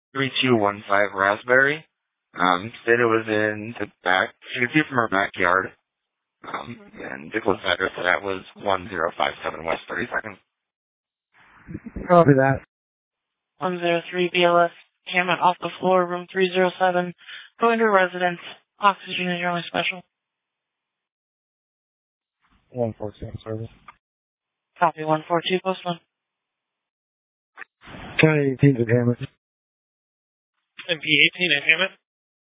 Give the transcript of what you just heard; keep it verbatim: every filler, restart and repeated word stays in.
three two one five Raspberry. Um, said it was in the back, she could see it from her backyard. Um, and the closest address to that was one zero five seven West thirty-second. Copy that. one zero three B L S, Hammett off the floor, room three zero seven. Going to residence. Oxygen is your only special. one four two service. Copy one four two, post one. County eighteen at Hammett. M P eighteen at Hammett.